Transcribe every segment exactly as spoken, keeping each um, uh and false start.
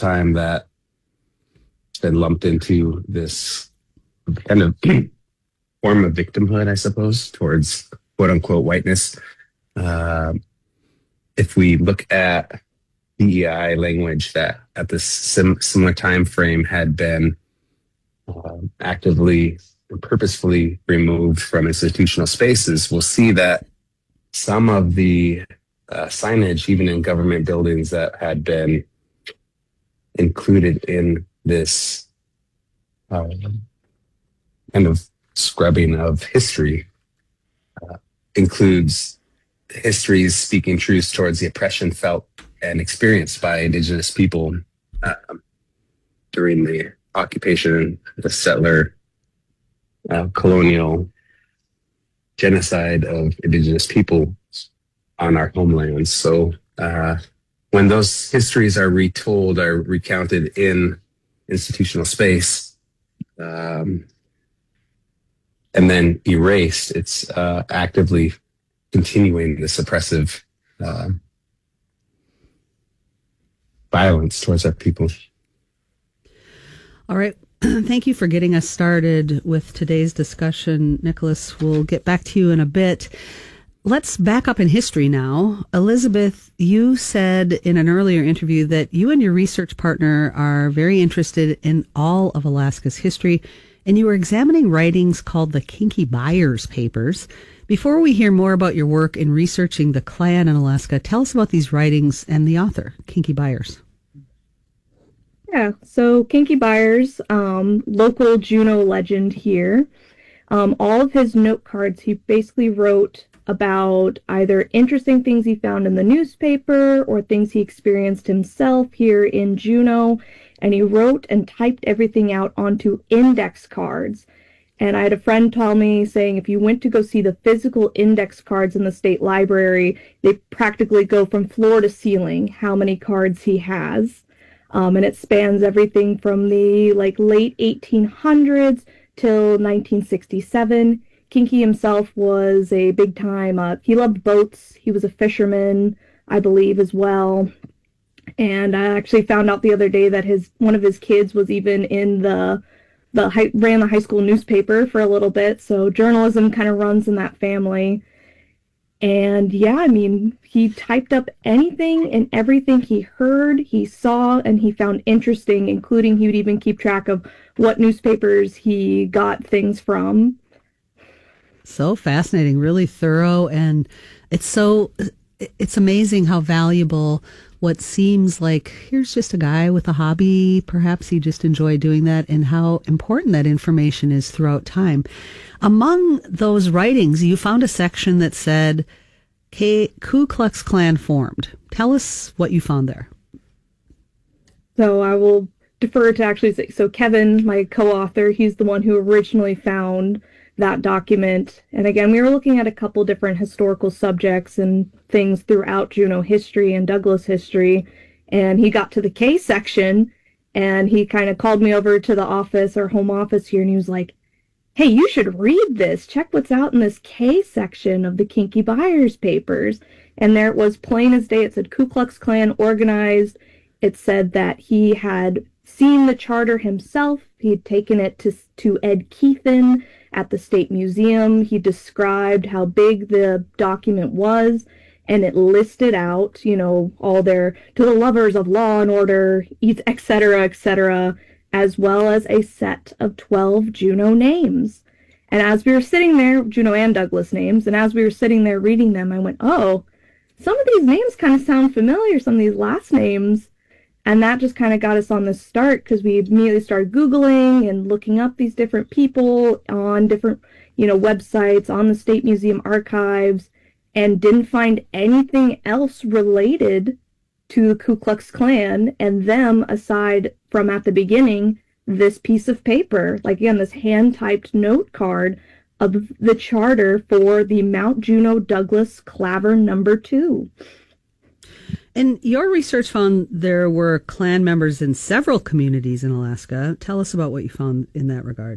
time that it's been lumped into this kind of form of victimhood, I suppose, towards quote unquote whiteness. Uh, if we look at D E I language that at this sim- similar time frame had been uh, actively and purposefully removed from institutional spaces, we'll see that some of the uh, signage, even in government buildings that had been included in this uh, kind of scrubbing of history, uh, includes histories speaking truths towards the oppression felt and experienced by Indigenous people uh, during the occupation, the settler, uh, colonial genocide of Indigenous people on our homelands. So uh, when those histories are retold, are recounted in institutional space, um, and then erased, it's uh, actively continuing this oppressive uh, violence towards our people. All right. Thank you for getting us started with today's discussion, Nicholas. We'll get back to you in a bit. Let's back up in history now. Elizabeth, you said in an earlier interview that you and your research partner are very interested in all of Alaska's history, and you were examining writings called the Kinky Byers Papers. Before we hear more about your work in researching the Klan in Alaska, tell us about these writings and the author, Kinky Byers. Yeah, so Kinky Byers, um, local Juneau legend here. Um, all of his note cards, he basically wrote about either interesting things he found in the newspaper or things he experienced himself here in Juneau. And he wrote and typed everything out onto index cards. And I had a friend tell me saying if you went to go see the physical index cards in the state library, they practically go from floor to ceiling, how many cards he has. Um, and it spans everything from the like late eighteen hundreds till nineteen sixty-seven. Kinky himself was a big time, uh, he loved boats. He was a fisherman, I believe, as well. And I actually found out the other day that his one of his kids was even in the the high, ran the high school newspaper for a little bit. So journalism kind of runs in that family. And yeah, I mean, he typed up anything and everything he heard, he saw, and he found interesting, including he would even keep track of what newspapers he got things from. So fascinating, really thorough, and it's so, it's amazing how valuable what seems like here's just a guy with a hobby, perhaps he just enjoyed doing that, and how important that information is throughout time. Among those writings, you found a section that said K- Ku Klux Klan formed. Tell us what you found there. So I will defer to actually say, so Kevin, my co-author, he's the one who originally found that document. And again, we were looking at a couple different historical subjects and things throughout Juneau history and Douglas history. And he got to the K section and he kind of called me over to the office, our home office here, and he was like, hey, you should read this. Check what's out in this K section of the Kinky Byers Papers. And there it was, plain as day. It said Ku Klux Klan organized. It said that he had seen the charter himself. He had taken it to, to Ed Keithan at the State Museum. He described how big the document was, and it listed out, you know, all their, to the lovers of law and order, et cetera, et cetera, as well as a set of twelve Juneau names. And as we were sitting there, Juneau and Douglas names, and as we were sitting there reading them, I went, oh, some of these names kind of sound familiar, some of these last names. And that just kind of got us on the start because we immediately started Googling and looking up these different people on different, you know, websites, on the State Museum archives, and didn't find anything else related to the Ku Klux Klan and them aside from at the beginning, this piece of paper, like again, this hand-typed note card of the charter for the Mount Juneau Douglas Claver number two. And your research found there were Klan members in several communities in Alaska. Tell us about what you found in that regard.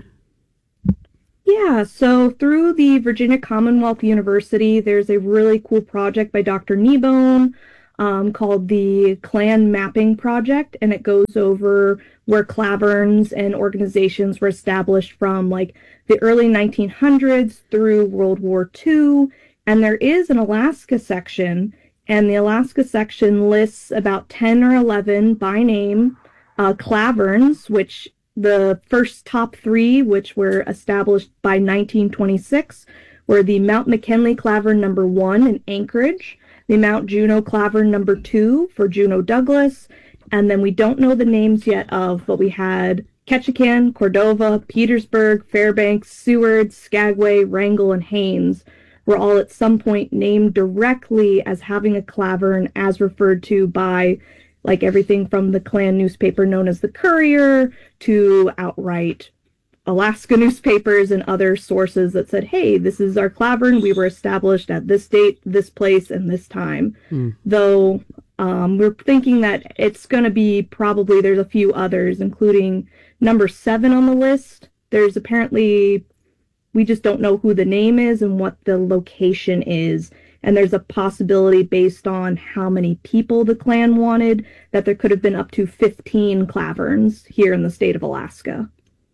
Yeah, so through the Virginia Commonwealth University, there's a really cool project by Doctor Kneebone. um, called the Clan Mapping Project, and it goes over where claverns and organizations were established from like the early nineteen hundreds through World War Two. And there is an Alaska section, and the Alaska section lists about ten or eleven by name uh, claverns, which the first top three, which were established by nineteen twenty-six, were the Mount McKinley Clavern number one in Anchorage, the Mount Juneau Clavern number two for Juneau Douglas, and then we don't know the names yet of, but we had Ketchikan, Cordova, Petersburg, Fairbanks, Seward, Skagway, Wrangell, and Haines were all at some point named directly as having a clavern as referred to by like everything from the Klan newspaper known as the Courier to outright Alaska newspapers and other sources that said, hey, this is our clavern. We were established at this date, this place, and this time. Hmm. Though um, we're thinking that it's going to be probably, there's a few others, including number seven on the list. There's apparently, we just don't know who the name is and what the location is. And there's a possibility based on how many people the Klan wanted that there could have been up to fifteen claverns here in the state of Alaska.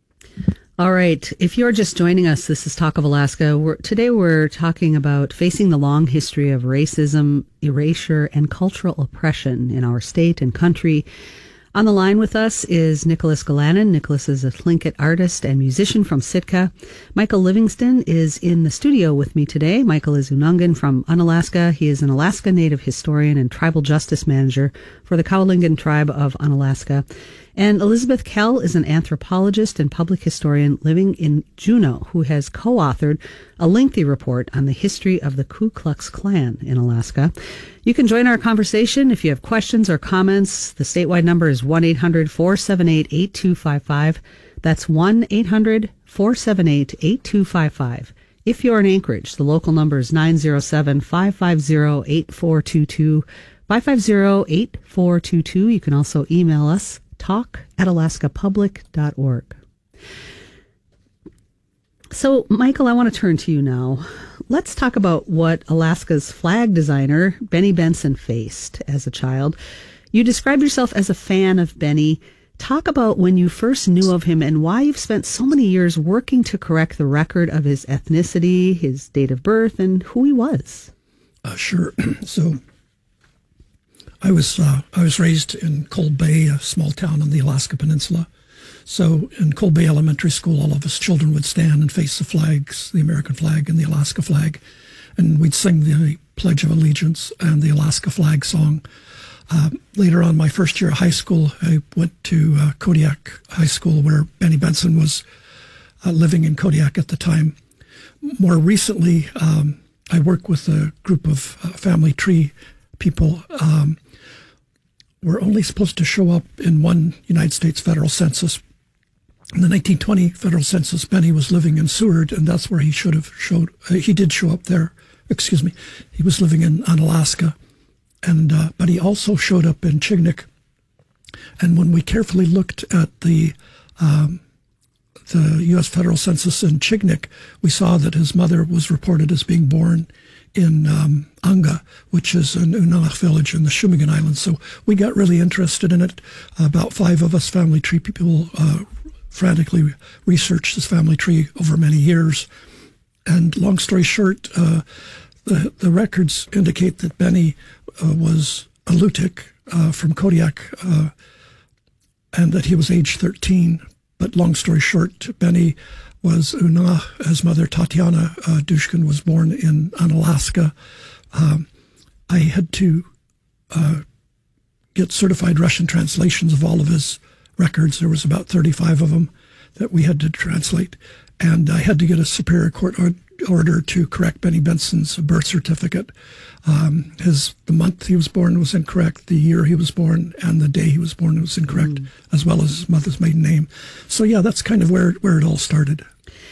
All right. If you're just joining us, this is Talk of Alaska. We're, today we're talking about facing the long history of racism, erasure, and cultural oppression in our state and country. On the line with us is Nicholas Galanin. Nicholas is a Tlingit artist and musician from Sitka. Michael Livingston is in the studio with me today. Michael is Unangan from Unalaska. He is an Alaska Native historian and tribal justice manager for the Kowalingen tribe of Unalaska. And Elizabeth Kell is an anthropologist and public historian living in Juneau, who has co-authored a lengthy report on the history of the Ku Klux Klan in Alaska. You can join our conversation if you have questions or comments. The statewide number is one eight hundred four seven eight eight two five five. That's one eight hundred four seven eight eight two five five. If you're in Anchorage, the local number is nine zero seven five five zero eight four two two. five five zero eight four two two. You can also email us, talk at alaska public dot org. So, Michael, I want to turn to you now. Let's talk about what Alaska's flag designer, Benny Benson, faced as a child. You describe yourself as a fan of Benny. Talk about when you first knew of him and why you've spent so many years working to correct the record of his ethnicity, his date of birth, and who he was. Uh, sure. So, I was uh, I was raised in Cold Bay, a small town on the Alaska Peninsula. So in Cold Bay Elementary School, all of us children would stand and face the flags, the American flag and the Alaska flag, and we'd sing the Pledge of Allegiance and the Alaska flag song. Uh, later on, my first year of high school, I went to uh, Kodiak High School, where Benny Benson was uh, living in Kodiak at the time. More recently, um, I work with a group of uh, family tree people. Um, we're only supposed to show up in one United States federal census. In the nineteen twenty federal census, Benny was living in Seward, and that's where he should have showed. Uh, he did show up there. Excuse me. He was living in Unalaska, and uh, but he also showed up in Chignik. And when we carefully looked at the um, the U S federal census in Chignik, we saw that his mother was reported as being born in um, Anga, which is an Unalak village in the Shumigan Islands. So we got really interested in it. About five of us family tree people uh, frantically researched this family tree over many years. And long story short, uh, the, the records indicate that Benny uh, was a Lutic uh, from Kodiak uh, and that he was age thirteen. But long story short, Benny was Una. His mother, Tatiana uh, Dushkin, was born in Unalaska. Um, I had to uh, get certified Russian translations of all of his records. There was about thirty-five of them that we had to translate. And I had to get a Superior Court or- order to correct Benny Benson's birth certificate. Um, his the month he was born was incorrect, the year he was born, and the day he was born was incorrect, mm. as well as his mother's maiden name. So yeah, that's kind of where where it all started.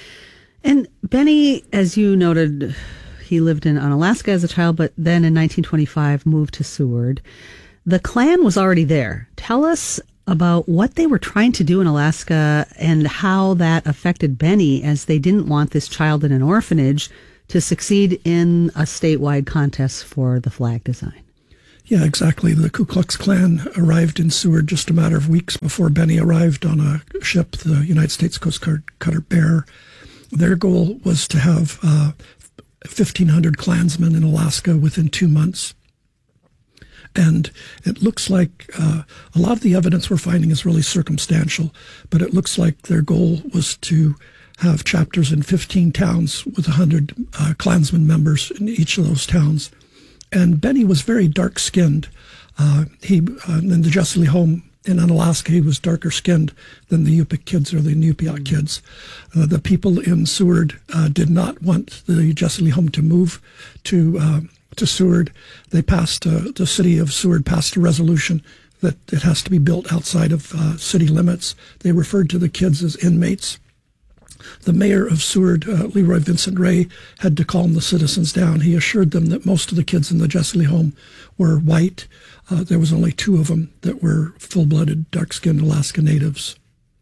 And Benny, as you noted, he lived in Unalaska as a child, but then in nineteen twenty-five moved to Seward. The Klan was already there. Tell us about what they were trying to do in Alaska and how that affected Benny, as they didn't want this child in an orphanage to succeed in a statewide contest for the flag design. Yeah, exactly. The Ku Klux Klan arrived in Seward just a matter of weeks before Benny arrived on a ship, the United States Coast Guard cutter Bear. Their goal was to have uh, fifteen hundred Klansmen in Alaska within two months. And it looks like uh, a lot of the evidence we're finding is really circumstantial, but it looks like their goal was to have chapters in fifteen towns with one hundred uh, Klansmen members in each of those towns. And Benny was very dark-skinned. Uh, he uh, in the Jesse Lee home in Alaska, he was darker skinned than the Yupik kids or the Inupiat kids. Uh, the people in Seward uh, did not want the Jesse Lee home to move to uh, to Seward. They passed uh, the city of Seward passed a resolution that it has to be built outside of uh, city limits. They referred to the kids as inmates. The mayor of Seward, uh, Leroy Vincent Ray, had to calm the citizens down. He assured them that most of the kids in the Jesse Lee home were white. Uh, there was only two of them that were full-blooded, dark-skinned Alaska natives.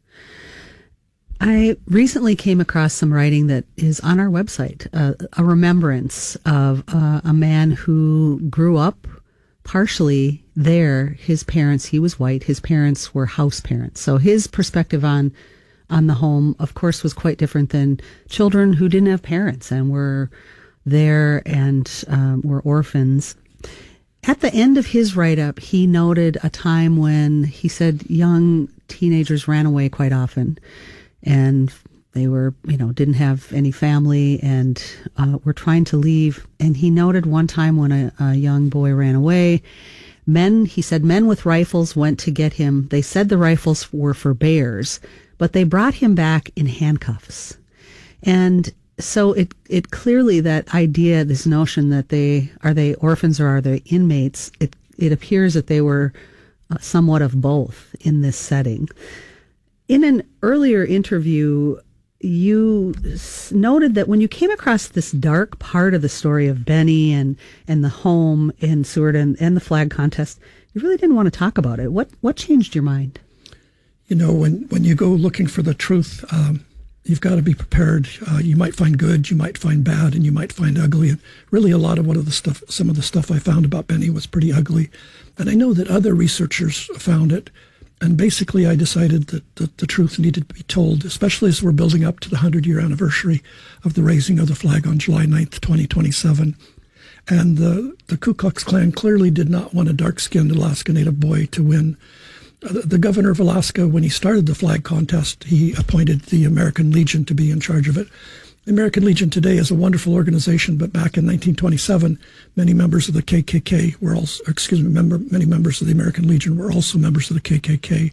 I recently came across some writing that is on our website, uh, a remembrance of uh, a man who grew up partially there. His parents, he was white, his parents were house parents. So his perspective on on the home, of course, was quite different than children who didn't have parents and were there and um, were orphans. At the end of his write-up, he noted a time when he said young teenagers ran away quite often, and they were, you know, didn't have any family and uh, were trying to leave. And he noted one time when a, a young boy ran away, men, he said, men with rifles went to get him. They said the rifles were for bears, but they brought him back in handcuffs. And so it, it clearly, that idea, this notion that they, are they orphans or are they inmates, it, it appears that they were uh, somewhat of both in this setting. In an earlier interview, you s- noted that when you came across this dark part of the story of Benny and, and the home in Seward and, and the flag contest, you really didn't want to talk about it. What, what changed your mind? You know, when, when you go looking for the truth, um, you've got to be prepared. Uh, you might find good, you might find bad, and you might find ugly. And really, a lot of what of the stuff, some of the stuff I found about Benny was pretty ugly. And I know that other researchers found it. And basically, I decided that, that the truth needed to be told, especially as we're building up to the hundred-year anniversary of the raising of the flag on July ninth, twenty twenty-seven. And the, the Ku Klux Klan clearly did not want a dark-skinned Alaska Native boy to win. The governor of Alaska, when he started the flag contest, he appointed the American Legion to be in charge of it. The American Legion today is a wonderful organization, but back in nineteen twenty-seven, many members of the K K K were also, excuse me, member, many members of the American Legion were also members of the K K K.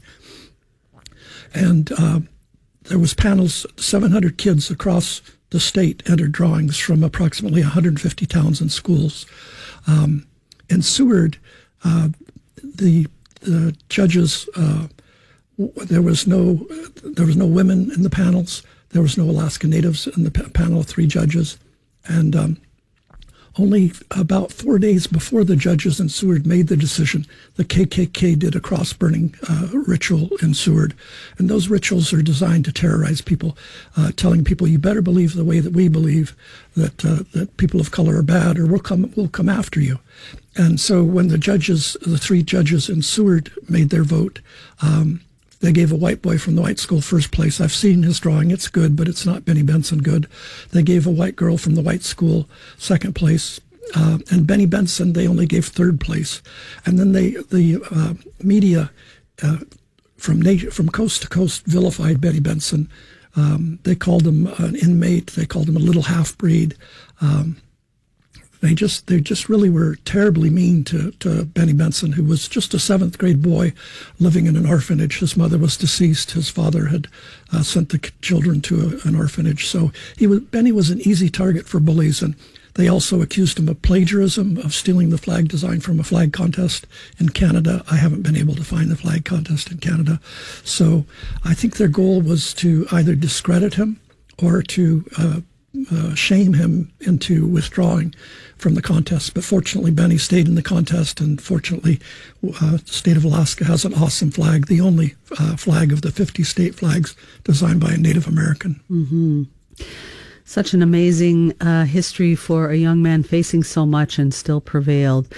And uh, there was panels, seven hundred kids across the state entered drawings from approximately one hundred fifty towns and schools. Um, in Seward, uh, the The judges, uh, there was no, there was no women in the panels. There was no Alaska Natives in the p- panel of three judges, and um, only about four days before the judges in Seward made the decision, the K K K did a cross-burning uh, ritual in Seward, and those rituals are designed to terrorize people, uh, telling people you better believe the way that we believe, that uh, that people of color are bad, or we'll come we'll come after you. And so when the judges, the three judges in Seward made their vote, um, they gave a white boy from the white school first place. I've seen his drawing. It's good, but it's not Benny Benson good. They gave a white girl from the white school second place. Uh, and Benny Benson, they only gave third place. And then they, the uh, media uh, from nat- from coast to coast vilified Benny Benson. Um, they called him an inmate. They called him a little half-breed. Um, They just they just really were terribly mean to, to Benny Benson, who was just a seventh grade boy living in an orphanage. His mother was deceased. His father had uh, sent the children to a, an orphanage. So he was Benny was an easy target for bullies. And they also accused him of plagiarism, of stealing the flag design from a flag contest in Canada. I haven't been able to find the flag contest in Canada. So I think their goal was to either discredit him or to uh, Uh, shame him into withdrawing from the contest. But fortunately, Benny stayed in the contest, and fortunately, uh, the state of Alaska has an awesome flag, the only uh, flag of the fifty state flags designed by a Native American. Mm-hmm. Such an amazing uh, history for a young man facing so much and still prevailed.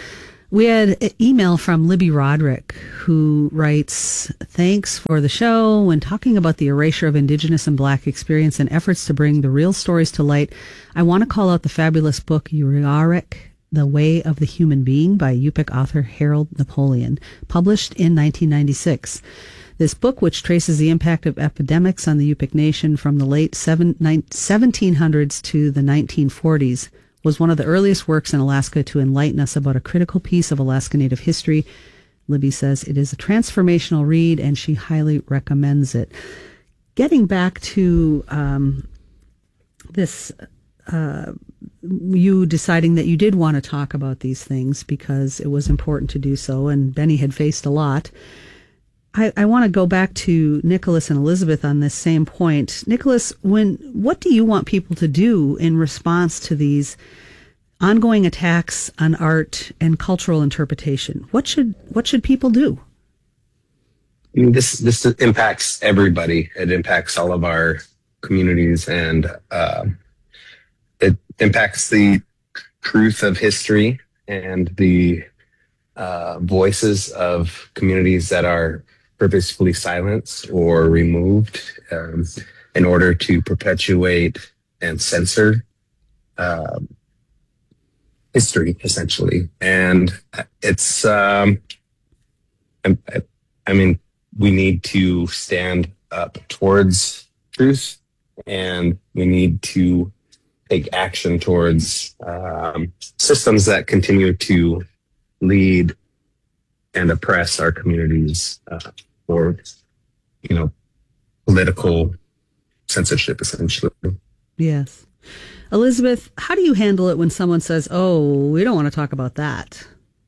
We had an email from Libby Roderick, who writes, thanks for the show. When talking about the erasure of Indigenous and Black experience and efforts to bring the real stories to light, I want to call out the fabulous book Uriarek, The Way of the Human Being by Yupik author Harold Napoleon, published in nineteen ninety-six. This book, which traces the impact of epidemics on the Yupik Nation from the late seventeen hundreds to the nineteen forties, was one of the earliest works in Alaska to enlighten us about a critical piece of Alaska Native history. Libby says it is a transformational read, and she highly recommends it. Getting back to um, this, uh, you deciding that you did want to talk about these things because it was important to do so, and Benny had faced a lot. I, I want to go back to Nicholas and Elizabeth on this same point. Nicholas, when what do you want people to do in response to these ongoing attacks on art and cultural interpretation? What should what should people do? I mean, this this impacts everybody. It impacts all of our communities, and uh, it impacts the truth of history and the uh, voices of communities that are purposefully silenced or removed um, in order to perpetuate and censor um, history, essentially. And it's, um, I, I mean, we need to stand up towards truth, and we need to take action towards um, systems that continue to lead and oppress our communities uh, for, you know, political censorship, essentially. Yes. Elizabeth, how do you handle it when someone says, oh, we don't want to talk about that?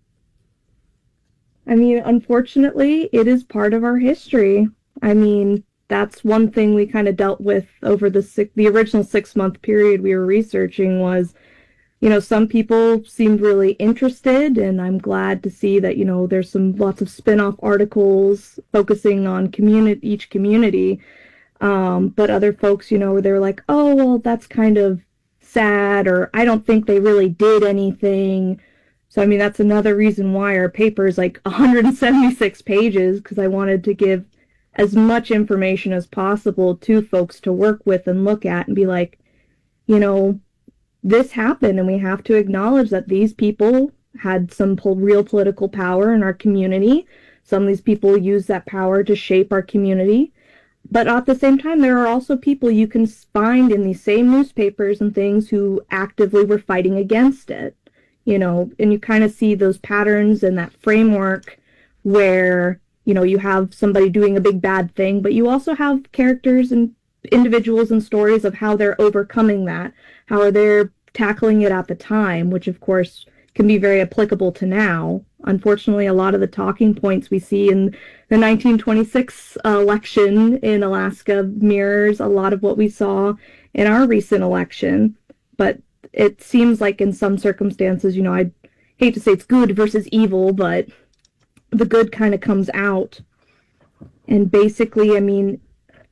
I mean, unfortunately, it is part of our history. I mean, that's one thing we kind of dealt with over the six, the original six-month period we were researching was, you know, some people seemed really interested, and I'm glad to see that, you know, there's some lots of spin-off articles focusing on community, each community. Um, but other folks, you know, they're like, oh, well, that's kind of sad, or I don't think they really did anything. So, I mean, that's another reason why our paper is like one hundred seventy-six pages, because I wanted to give as much information as possible to folks to work with and look at and be like, you know, this happened, and we have to acknowledge that these people had some po- real political power in our community. Some of these people use that power to shape our community. But at the same time, there are also people you can find in these same newspapers and things who actively were fighting against it. You know, and you kind of see those patterns and that framework where, you know, you have somebody doing a big bad thing, but you also have characters and individuals and stories of how they're overcoming that, how they're tackling it at the time, which of course can be very applicable to now. Unfortunately, a lot of the talking points we see in the nineteen twenty-six election in Alaska mirrors a lot of what we saw in our recent election. But it seems like in some circumstances, you know, I hate to say it's good versus evil, but the good kind of comes out. And basically, I mean,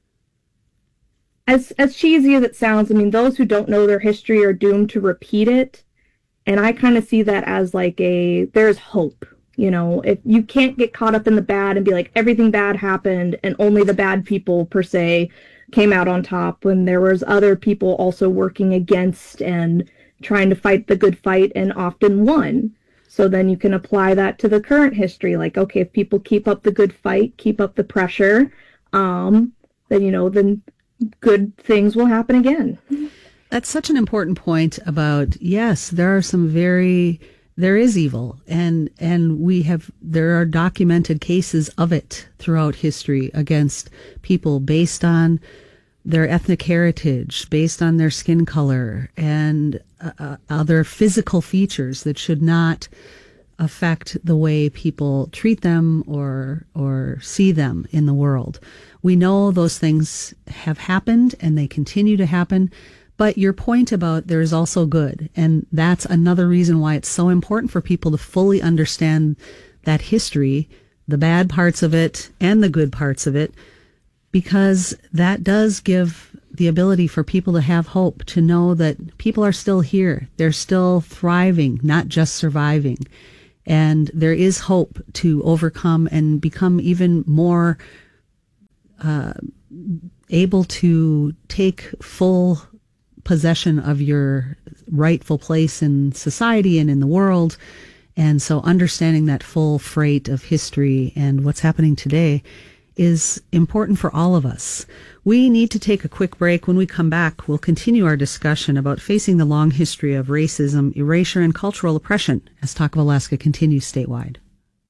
As as cheesy as it sounds, I mean, those who don't know their history are doomed to repeat it. And I kind of see that as like a, there's hope. You know, if you can't get caught up in the bad and be like, everything bad happened and only the bad people per se came out on top, when there was other people also working against and trying to fight the good fight and often won. So then you can apply that to the current history. Like, okay, if people keep up the good fight, keep up the pressure, um, then, you know, then good things will happen again. That's such an important point about, yes, there are some very, there is evil, and and we have, there are documented cases of it throughout history against people based on their ethnic heritage, based on their skin color, and uh, other physical features that should not affect the way people treat them or or see them in the world. We know those things have happened and they continue to happen, but your point about there is also good, and that's another reason why it's so important for people to fully understand that history, the bad parts of it and the good parts of it, because that does give the ability for people to have hope, to know that people are still here. They're still thriving, not just surviving. And there is hope to overcome and become even more uh, able to take full possession of your rightful place in society and in the world. And so understanding that full freight of history and what's happening today is important for all of us. We need to take a quick break. When we come back, we'll continue our discussion about facing the long history of racism, erasure, and cultural oppression as Talk of Alaska continues statewide.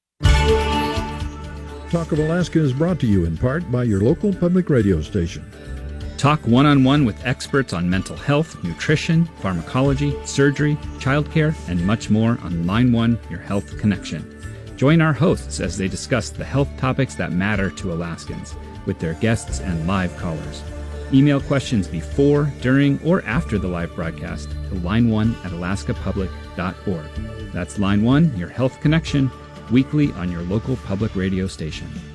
Talk of Alaska is brought to you in part by your local public radio station. Talk one-on-one with experts on mental health, nutrition, pharmacology, surgery, childcare, and much more on Line One, Your Health Connection. Join our hosts as they discuss the health topics that matter to Alaskans with their guests and live callers. Email questions before, during, or after the live broadcast to line one at alaska public dot org. That's Line One, Your Health Connection, weekly on your local public radio station.